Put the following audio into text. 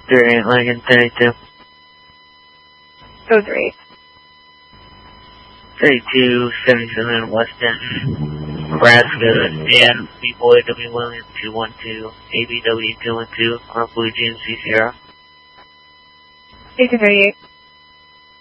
38 Lincoln 32. 03. 3277 Weston, Nebraska, Dan, B-Boy, W. Williams 212, ABW 212, Blue GMC Sierra. Station 38.